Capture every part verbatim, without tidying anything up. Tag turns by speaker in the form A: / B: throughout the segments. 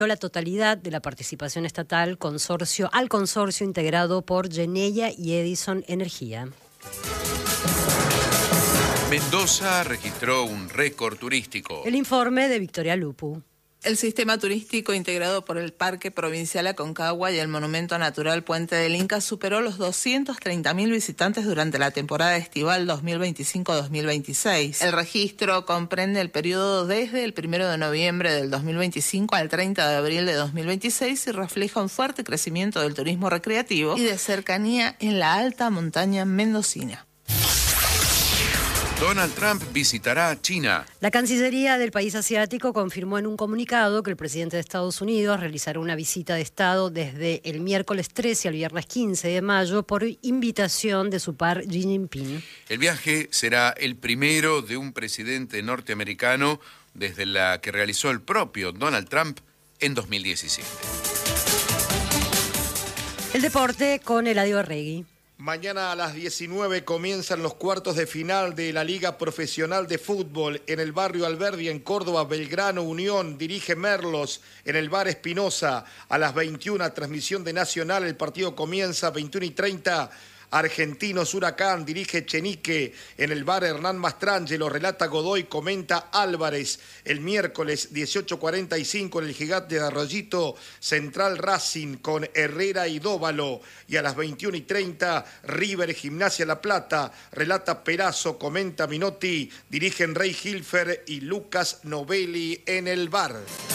A: la totalidad de la participación estatal consorcio, al consorcio integrado por Geneia y Edison Energía.
B: Mendoza registró un récord turístico.
A: El informe de Victoria Lupu.
C: El sistema turístico integrado por el Parque Provincial Aconcagua y el Monumento Natural Puente del Inca superó los doscientos treinta mil visitantes durante la temporada estival dos mil veinticinco dos mil veintiséis. El registro comprende el periodo desde el primero de noviembre del dos mil veinticinco al treinta de abril de dos mil veintiséis y refleja un fuerte crecimiento del turismo recreativo y de cercanía en la alta montaña mendocina.
B: Donald Trump visitará China.
A: La Cancillería del país asiático confirmó en un comunicado que el presidente de Estados Unidos realizará una visita de Estado desde el miércoles trece al viernes quince de mayo por invitación de su par Xi Jinping.
B: El viaje será el primero de un presidente norteamericano desde la que realizó el propio Donald Trump en dos mil diecisiete.
A: El deporte con Eladio Arregui.
D: Mañana a las diecinueve comienzan los cuartos de final de la Liga Profesional de Fútbol en el barrio Alberdi en Córdoba. Belgrano Unión dirige Merlos en el bar Espinosa. A las veintiuna, transmisión de Nacional, el partido comienza veintiuna y treinta. Argentinos Huracán dirige Chenique en el bar Hernán Mastrangelo, relata Godoy, comenta Álvarez. El miércoles dieciocho cuarenta y cinco en el Gigante de Arroyito, Central Racing con Herrera y Dóvalo. Y a las veintiuna y treinta River Gimnasia La Plata, relata Perazo, comenta Minotti, dirigen Rey Hilfer y Lucas Novelli en el bar.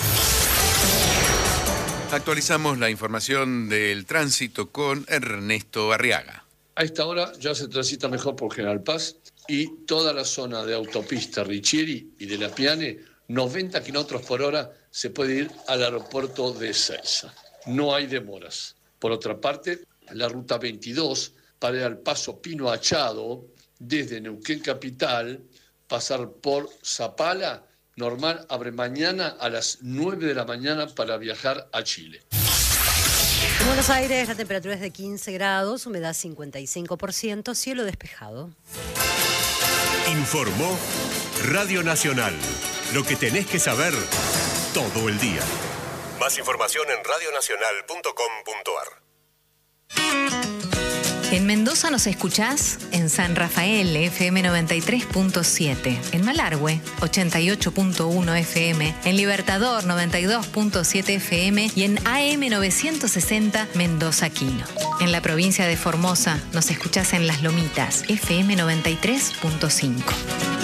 B: Actualizamos la información del tránsito con Ernesto Arriaga.
E: A esta hora ya se transita mejor por General Paz y toda la zona de autopista Richieri y de La Piane, noventa kilómetros por hora, se puede ir al aeropuerto de Ezeiza. No hay demoras. Por otra parte, la ruta veintidós para ir al paso Pino Achado, desde Neuquén Capital, pasar por Zapala, normal, abre mañana a las nueve de la mañana para viajar a Chile.
A: En Buenos Aires la temperatura es de quince grados, humedad cincuenta y cinco por ciento, cielo despejado.
F: Informó Radio Nacional. Lo que tenés que saber todo el día. Más información en radio nacional punto com punto ar.
G: En Mendoza nos escuchás en San Rafael, F M noventa y tres punto siete, en Malargüe, ochenta y ocho punto uno F M, en Libertador, noventa y dos punto siete F M y en A M novecientos sesenta Mendoza Quino. En la provincia de Formosa nos escuchás en Las Lomitas, F M noventa y tres punto cinco.